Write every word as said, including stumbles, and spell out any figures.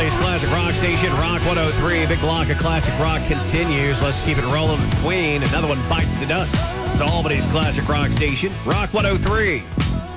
Albany's Classic Rock Station, Rock one oh three. Big block of classic rock continues. Let's keep it rolling with Queen. Another one bites the dust. It's Albany's Classic Rock Station, Rock one oh three.